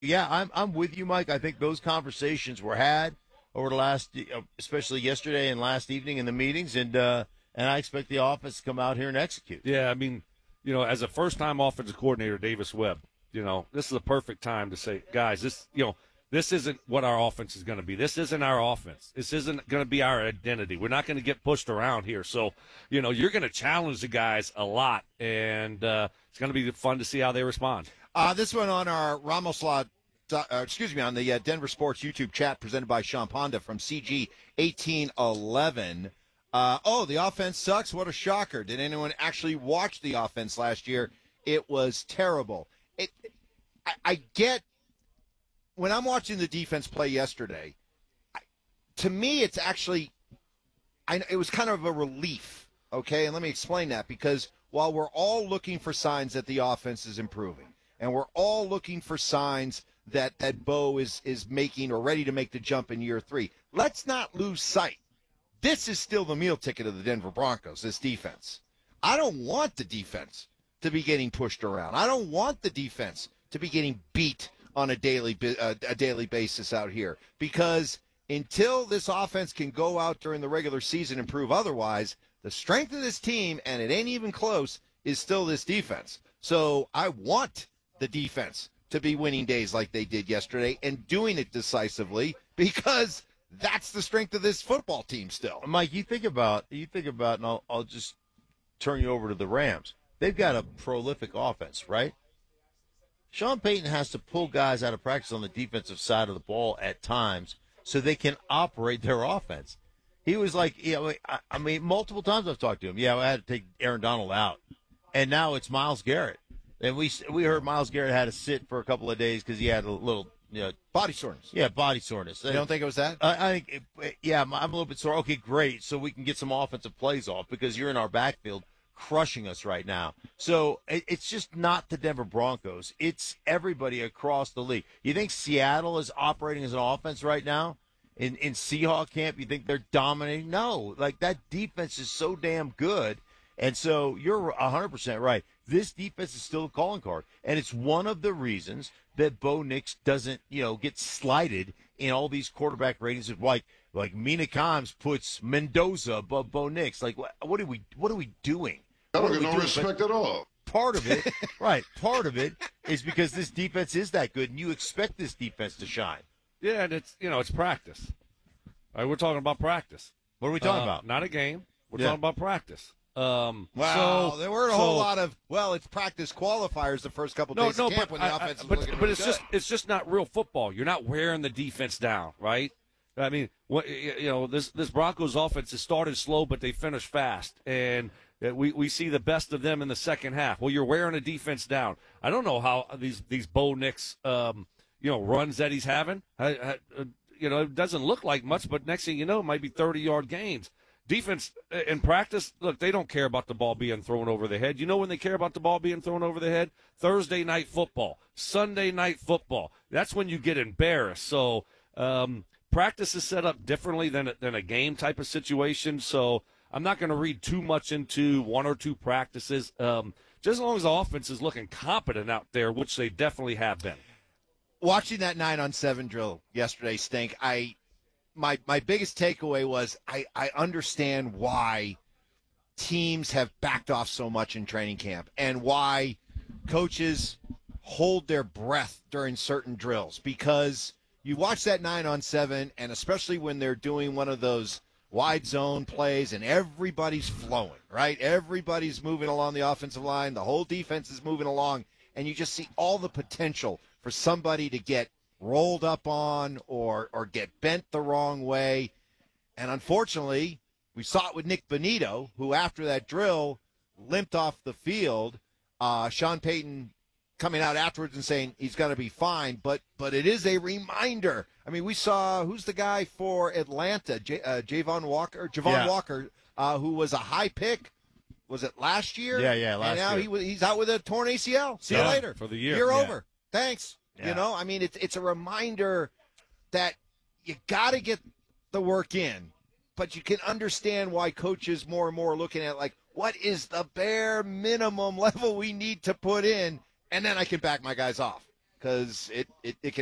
Yeah, I'm with you, Mike. I think those conversations were had over the last, especially yesterday and last evening in the meetings, and I expect the offense to come out here and execute. Yeah, I mean, as a first-time offensive coordinator, Davis Webb, this is a perfect time to say, guys, this isn't what our offense is going to be. This isn't our offense. This isn't going to be our identity. We're not going to get pushed around here. So, you're going to challenge the guys a lot, and it's going to be fun to see how they respond. This one on our on the Denver Sports YouTube chat presented by Sean Ponda from CG1811. The offense sucks. What a shocker. Did anyone actually watch the offense last year? It was terrible. I get when I'm watching the defense play yesterday, to me it's actually it was kind of a relief, okay? And let me explain that, because while we're all looking for signs that the offense is improving, and we're all looking for signs that Bo is making or ready to make the jump in year 3, let's not lose sight. This is still the meal ticket of the Denver Broncos, this defense. I don't want the defense to be getting pushed around. I don't want the defense to be getting beat on a daily basis out here, because until this offense can go out during the regular season and prove otherwise, the strength of this team, and it ain't even close, is still this defense. So I want the defense to be winning days like they did yesterday and doing it decisively, because that's the strength of this football team still. Mike, you think about, and I'll just turn you over to the Rams. They've got a prolific offense, right? Sean Payton has to pull guys out of practice on the defensive side of the ball at times so they can operate their offense. He was like, I mean, multiple times I've talked to him. Yeah, I had to take Aaron Donald out, and now it's Myles Garrett. And we heard Myles Garrett had to sit for a couple of days because he had a little, body soreness. Yeah, body soreness. You don't think it was that? I think, I'm a little bit sore. Okay, great. So we can get some offensive plays off because you're in our backfield crushing us right now. So it's just not the Denver Broncos. It's everybody across the league. You think Seattle is operating as an offense right now? In Seahawk camp, you think they're dominating? No. Like, that defense is so damn good. And so you're 100% right. This defense is still a calling card, and it's one of the reasons that Bo Nix doesn't, get slighted in all these quarterback ratings. Like Mina Kimes puts Mendoza above Bo Nix. Like, what are we doing? I don't get no respect at all. Part of it, right? Part of it is because this defense is that good, and you expect this defense to shine. Yeah, and it's practice. All right, we're talking about practice. What are we talking about? Not a game. We're talking about practice. Wow, there weren't a whole lot of, it's practice qualifiers the first couple days of camp when the offense was looking really good. It's just not real football. You're not wearing the defense down, right? I mean, this Broncos offense has started slow, but they finished fast, and we see the best of them in the second half. Well, you're wearing a defense down. I don't know how these Bo Nix, runs that he's having. It doesn't look like much, but next thing you know, it might be 30-yard gains. Defense in practice, look, they don't care about the ball being thrown over the head. You know when they care about the ball being thrown over the head? Thursday night football, Sunday night football. That's when you get embarrassed. So practice is set up differently than a game type of situation. So I'm not going to read too much into one or two practices. Just as long as the offense is looking competent out there, which they definitely have been. Watching that 9-on-7 drill yesterday, Stink, My biggest takeaway was I understand why teams have backed off so much in training camp and why coaches hold their breath during certain drills, because you watch that 9-on-7, and especially when they're doing one of those wide zone plays and everybody's flowing, right? Everybody's moving along the offensive line. The whole defense is moving along, and you just see all the potential for somebody to get rolled up on or get bent the wrong way. And unfortunately, we saw it with Nick Bonito, who after that drill limped off the field. Sean Payton coming out afterwards and saying he's going to be fine, but it is a reminder. I mean, we saw, who's the guy for Atlanta, Javon Walker, who was a high pick. Was it last year? Yeah, last year. And now he's out with a torn ACL. See you later. For the year. Year over. Thanks. Yeah. I mean, it's a reminder that you got to get the work in, but you can understand why coaches more and more are looking at, like, what is the bare minimum level we need to put in, and then I can back my guys off. because it can